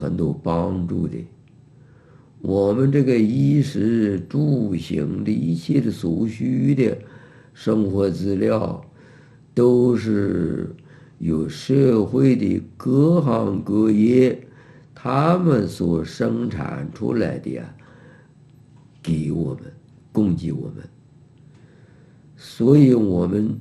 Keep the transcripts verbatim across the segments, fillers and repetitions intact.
很多帮助的。我们这个衣食住行的一切的所需的生活资料，都是由社会的各行各业他们所生产出来的呀，给我们供给我们。所以我们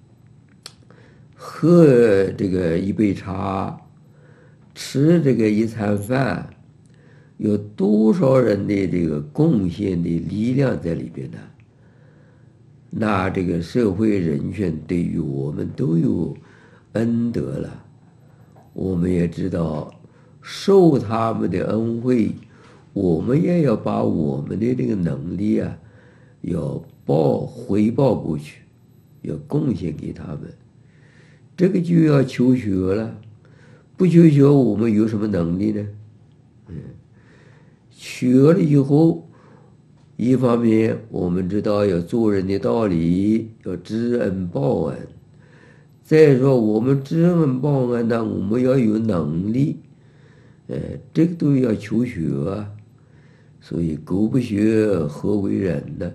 喝这个一杯茶，吃这个一餐饭，有多少人的这个贡献的力量在里边呢？那这个社会人群对于我们都有恩德了。我们也知道受他们的恩惠，我们也要把我们的这个能力啊，要报回报过去，要贡献给他们。这个就要求学了，不求学我们有什么能力呢？嗯，学了以后，一方面我们知道要做人的道理，要知恩报恩。再说我们知恩报恩呢，我们要有能力，呃，这个都要求学啊。所以苟不学，何为人呢？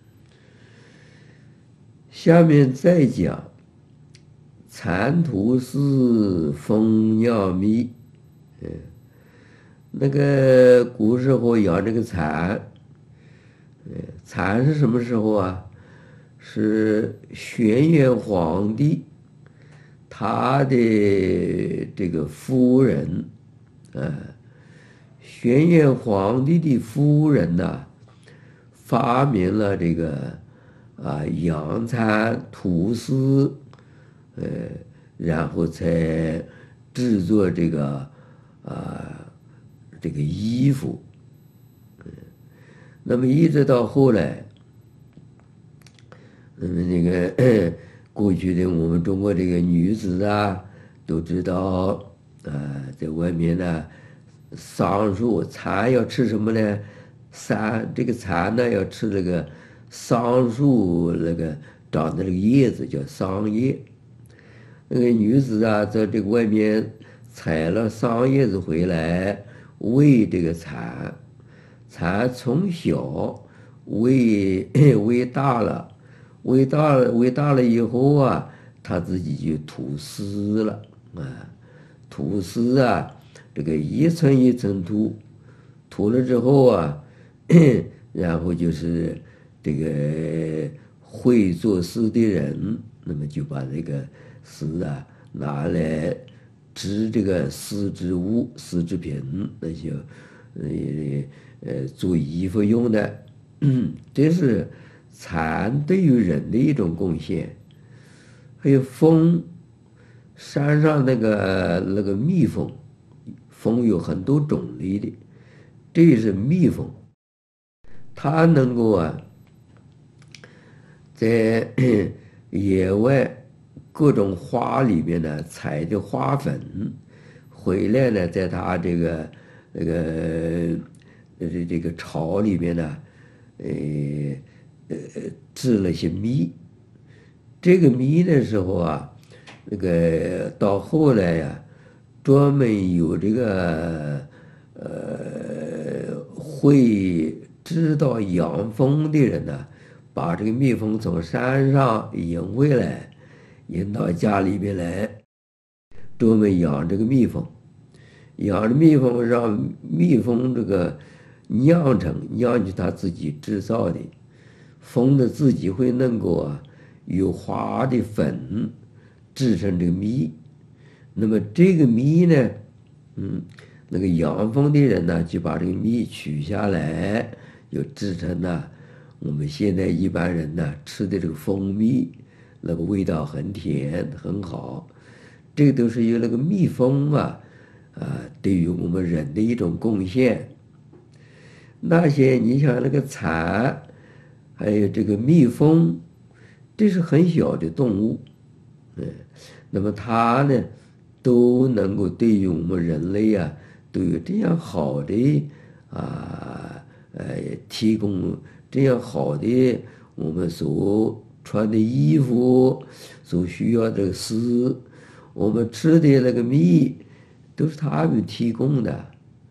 下面再讲蚕吐丝，蜂酿蜜。嗯，那个古时候养这个蚕，嗯，蚕是什么时候啊？是轩辕皇帝他的这个夫人，啊，轩辕皇帝的夫人呐、啊，发明了这个啊养蚕吐丝。呃，然后才制作这个啊这个衣服。嗯，那么一直到后来，那么那个过去的我们中国这个女子啊，都知道啊，在外面呢，桑树蚕要吃什么呢？蚕这个蚕呢要吃这个桑树那个长的那个叶子叫桑叶。那个女子啊，在这个外面采了桑叶子回来，喂这个蚕，蚕从小喂喂大了，喂大了喂大了以后啊，它自己就吐丝了啊，吐丝啊，这个一层一层吐，吐了之后啊，然后就是这个会做丝的人，那么就把这个丝啊拿来织这个丝织物、丝织品，那些呃呃做衣服用的。这是蚕对于人的一种贡献。还有蜂，山上那个那个蜜蜂，蜂有很多种类的，这是蜜蜂，它能够啊在野外各种花里面呢采的花粉回来呢，在它这个那个这这个巢里面呢，呃呃制了些蜜。这个蜜的时候啊，那个到后来呀、啊，专门有这个呃会知道养蜂的人呢，把这个蜜蜂从山上引回来。引到家里边来，专门养这个蜜蜂，养着蜜蜂让蜜蜂这个酿成酿就它自己制造的，蜂的自己会能够啊有花的粉制成这个蜜。那么这个蜜呢，嗯，那个养蜂的人呢就把这个蜜取下来，就制成了我们现在一般人呢吃的这个蜂蜜。那个味道很甜很好，这个都是有那个蜜蜂啊，啊，对于我们人的一种贡献。那些你像那个蚕，还有这个蜜蜂，这是很小的动物，嗯，那么它呢，都能够对于我们人类啊，都有这样好的啊，呃，提供这样好的我们所穿的衣服所需要的丝，我们吃的那个蜜，都是他们提供的。